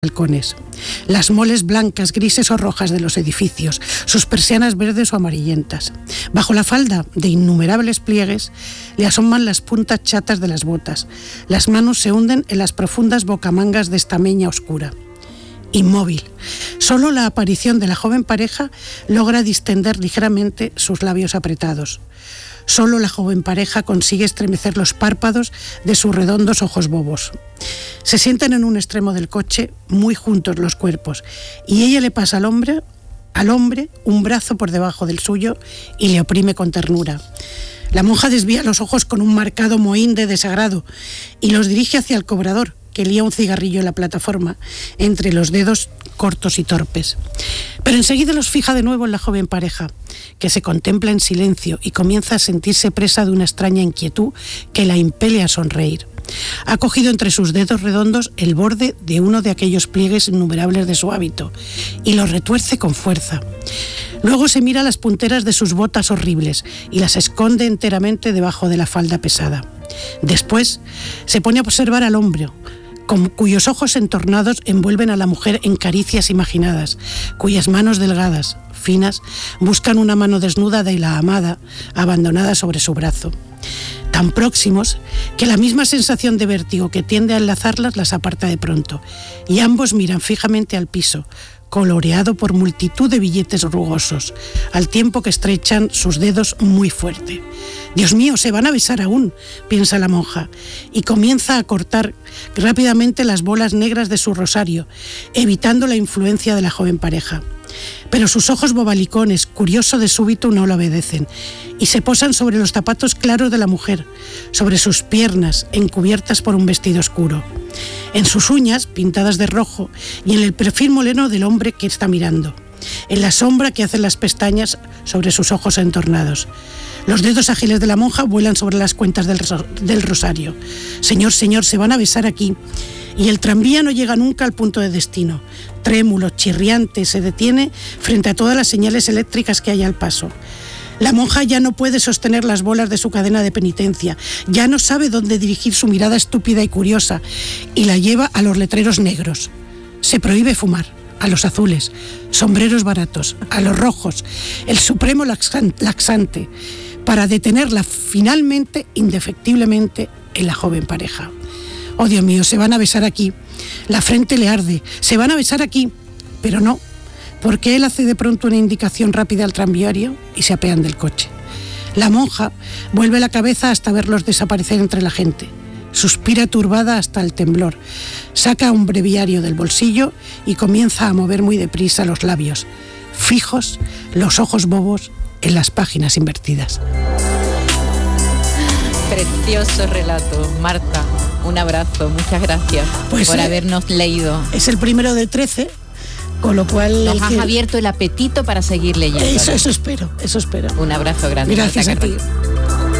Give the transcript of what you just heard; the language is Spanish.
balcones, las moles blancas, grises o rojas de los edificios, sus persianas verdes o amarillentas. Bajo la falda de innumerables pliegues le asoman las puntas chatas de las botas. Las manos se hunden en las profundas bocamangas de estameña oscura. Inmóvil, solo la aparición de la joven pareja logra distender ligeramente sus labios apretados. Solo la joven pareja consigue estremecer los párpados de sus redondos ojos bobos. Se sientan en un extremo del coche, muy juntos los cuerpos, y ella le pasa al hombre un brazo por debajo del suyo y le oprime con ternura. La monja desvía los ojos con un marcado mohín de desagrado y los dirige hacia el cobrador, que lía un cigarrillo en la plataforma, entre los dedos cortos y torpes. Pero enseguida los fija de nuevo en la joven pareja, que se contempla en silencio y comienza a sentirse presa de una extraña inquietud que la impele a sonreír. Ha cogido entre sus dedos redondos el borde de uno de aquellos pliegues innumerables de su hábito y lo retuerce con fuerza. Luego se mira las punteras de sus botas horribles y las esconde enteramente debajo de la falda pesada. Después se pone a observar al hombre, cuyos ojos entornados envuelven a la mujer en caricias imaginadas, cuyas manos delgadas, finas, buscan una mano desnuda de la amada, abandonada sobre su brazo. Tan próximos que la misma sensación de vértigo que tiende a enlazarlas las aparta de pronto, y ambos miran fijamente al piso, coloreado por multitud de billetes rugosos, al tiempo que estrechan sus dedos muy fuerte. «Dios mío, se van a besar aún», piensa la monja, y comienza a cortar rápidamente las bolas negras de su rosario, evitando la influencia de la joven pareja. Pero sus ojos bobalicones, curioso de súbito, no lo obedecen, y se posan sobre los zapatos claros de la mujer, sobre sus piernas, encubiertas por un vestido oscuro, en sus uñas, pintadas de rojo, y en el perfil moreno del hombre que está mirando, en la sombra que hacen las pestañas sobre sus ojos entornados. Los dedos ágiles de la monja vuelan sobre las cuentas del rosario. «Señor, señor, se van a besar aquí». Y el tranvía no llega nunca al punto de destino. Trémulo, chirriante, se detiene frente a todas las señales eléctricas que hay al paso. La monja ya no puede sostener las bolas de su cadena de penitencia, ya no sabe dónde dirigir su mirada estúpida y curiosa, y la lleva a los letreros negros. Se prohíbe fumar, a los azules, sombreros baratos, a los rojos, el supremo laxante, para detenerla finalmente, indefectiblemente, en la joven pareja. «Oh, Dios mío, se van a besar aquí». La frente le arde. «Se van a besar aquí». Pero no, porque él hace de pronto una indicación rápida al tranviario y se apean del coche. La monja vuelve la cabeza hasta verlos desaparecer entre la gente. Suspira turbada hasta el temblor. Saca un breviario del bolsillo y comienza a mover muy deprisa los labios, fijos, los ojos bobos en las páginas invertidas. Precioso relato, Marta. Un abrazo, muchas gracias por habernos leído. Es el primero de 13, con lo cual... Nos has abierto el apetito para seguir leyendo. Eso espero. Un abrazo grande. Gracias a ti.